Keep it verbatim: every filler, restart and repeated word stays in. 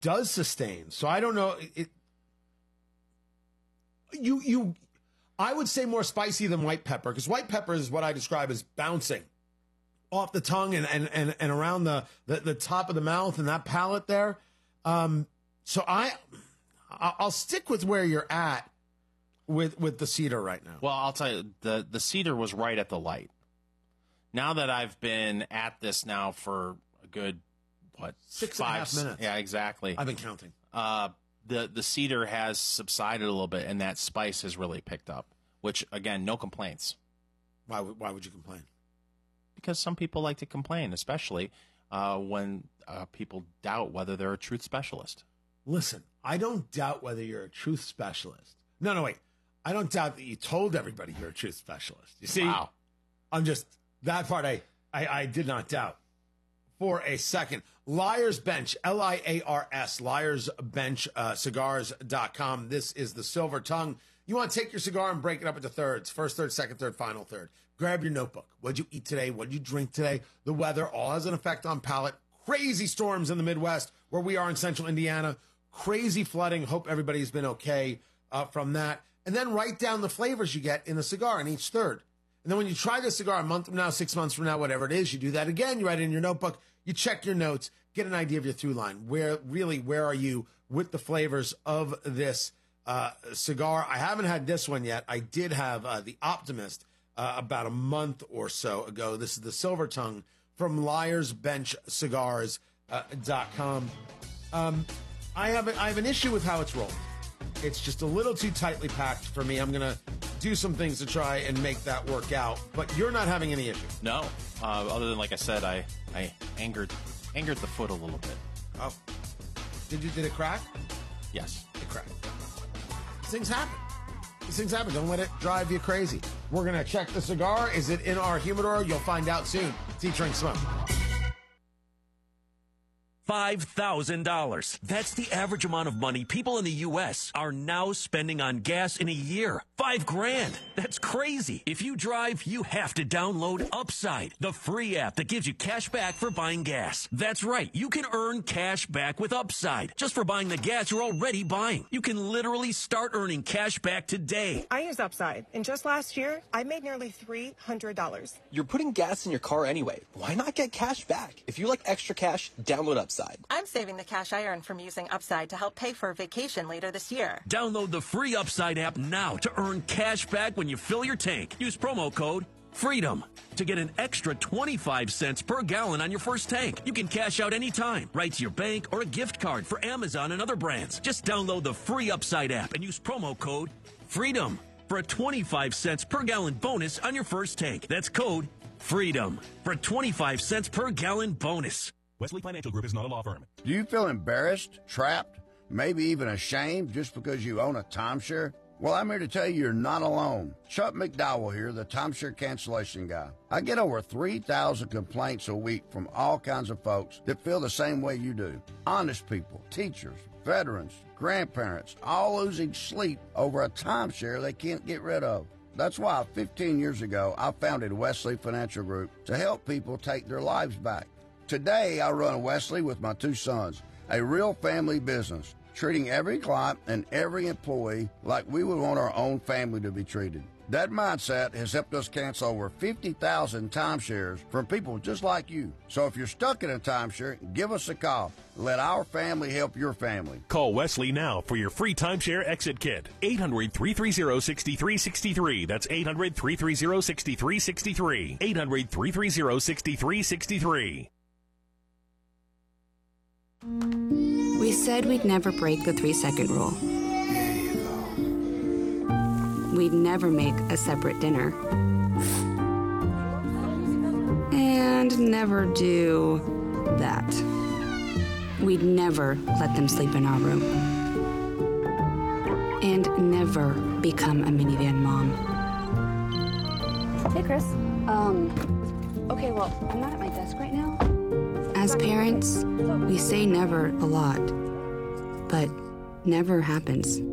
does sustain. So I don't know. It, it you you I would say more spicy than white pepper, because white pepper is what I describe as bouncing off the tongue and and and, and around the, the the top of the mouth and that palate there. Um, so I I'll stick with where you're at with with the cedar right now. Well, I'll tell you, the the cedar was right at the light. Now that I've been at this now for a good what six five, and a half minutes, yeah, exactly. I've been counting. Uh, the the cedar has subsided a little bit, and that spice has really picked up. Which again, no complaints. Why would why would you complain? Because some people like to complain, especially uh, when uh, people doubt whether they're a truth specialist. Listen, I don't doubt whether you're a truth specialist. No, no, wait. I don't doubt that you told everybody you're a truth specialist. You see, wow. I'm just, that part I, I, I did not doubt for a second. Liar's Bench, L I A R S, liars bench cigars dot com. This is the Silver Tongue. You want to take your cigar and break it up into thirds. First third, second third, final third. Grab your notebook. What'd you eat today? What'd you drink today? The weather all has an effect on palate. Crazy storms in the Midwest, where we are in central Indiana. Crazy flooding. Hope everybody's been okay uh, from that. And then write down the flavors you get in the cigar in each third. And then when you try the cigar a month from now, six months from now, whatever it is, you do that again. You write it in your notebook. You check your notes. Get an idea of your through line. Where really, where are you with the flavors of this uh, cigar? I haven't had this one yet. I did have uh, the Optimist uh, about a month or so ago. This is the Silver Tongue from liars bench cigars dot com. Um, I have a, I have an issue with how it's rolled. It's just a little too tightly packed for me. I'm going to do some things to try and make that work out. But you're not having any issue. No. Uh, other than, like I said, I, I angered angered the foot a little bit. Oh. Did you did it crack? Yes. It cracked. These things happen. These things happen. Don't let it drive you crazy. We're going to check the cigar. Is it in our humidor? You'll find out soon. Tea, Drink, Smoke. five thousand dollars. That's the average amount of money people in the U S are now spending on gas in a year. Five grand. That's crazy. If you drive, you have to download Upside, the free app that gives you cash back for buying gas. That's right. You can earn cash back with Upside just for buying the gas you're already buying. You can literally start earning cash back today. I use Upside, and just last year, I made nearly three hundred dollars. You're putting gas in your car anyway. Why not get cash back? If you like extra cash, download Upside. I'm saving the cash I earn from using Upside to help pay for a vacation later this year. Download the free Upside app now to earn cash back when you fill your tank. Use promo code FREEDOM to get an extra twenty-five cents per gallon on your first tank. You can cash out anytime, right to your bank or a gift card for Amazon and other brands. Just download the free Upside app and use promo code FREEDOM for a twenty-five cents per gallon bonus on your first tank. That's code FREEDOM for a twenty-five cents per gallon bonus. Wesley Financial Group is not a law firm. Do you feel embarrassed, trapped, maybe even ashamed just because you own a timeshare? Well, I'm here to tell you you're not alone. Chuck McDowell here, the timeshare cancellation guy. I get over three thousand complaints a week from all kinds of folks that feel the same way you do. Honest people, teachers, veterans, grandparents, all losing sleep over a timeshare they can't get rid of. That's why fifteen years ago, I founded Wesley Financial Group to help people take their lives back. Today, I run Wesley with my two sons, a real family business, treating every client and every employee like we would want our own family to be treated. That mindset has helped us cancel over fifty thousand timeshares from people just like you. So if you're stuck in a timeshare, give us a call. Let our family help your family. Call Wesley now for your free timeshare exit kit. eight hundred, three three zero, six three six three. That's eight hundred, three three zero, six three six three. eight hundred, three three zero, six three six three. We said we'd never break the three-second rule. We'd never make a separate dinner. And never do that. We'd never let them sleep in our room. And never become a minivan mom. Hey, Chris. Um, okay, well, I'm not at my desk right now. As parents, we say never a lot, but never happens.